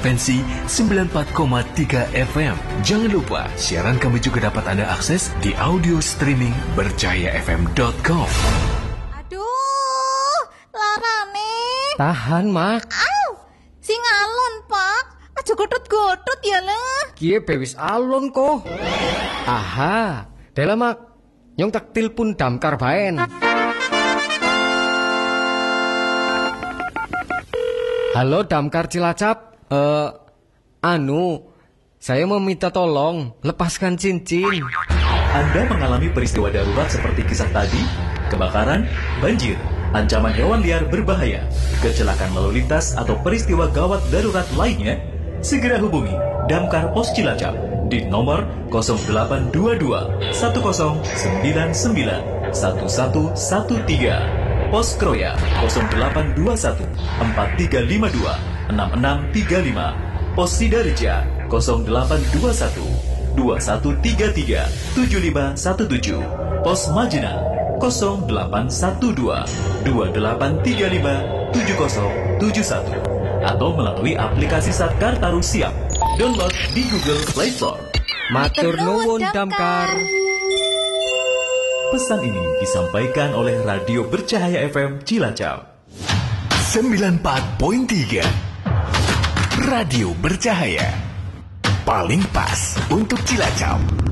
frekuensi 94,3 FM. Jangan lupa, siaran kami juga dapat Anda akses di audio streaming bercahayafm.com. Aduh, larane. Tahan, Mak. Au, sing alon, Pak. Aja gotot-gotot ya lah. Kie bewis alon kok. Aha, dalam Mak. Nyong tak telepon damkar baen. Halo damkar Cilacap. Saya mau minta tolong lepaskan cincin. Anda mengalami peristiwa darurat seperti kisah tadi, kebakaran, banjir, ancaman hewan liar berbahaya, kecelakaan lalu lintas atau peristiwa gawat darurat lainnya, segera hubungi Damkar Pos Cilacap di nomor 0822 1099 1113. Pos Kroya 0821 4352 6635. Pos Sidareja 0821 2133 7517. Pos Majena 0812 2835 7071. Atau melalui aplikasi Satkar Taru Siap. Download di Google Play Store. Matur nuwun damkar. Pesan ini disampaikan oleh Radio Bercahaya FM Cilacap. 94.3 Radio Bercahaya. Paling pas untuk Cilacap.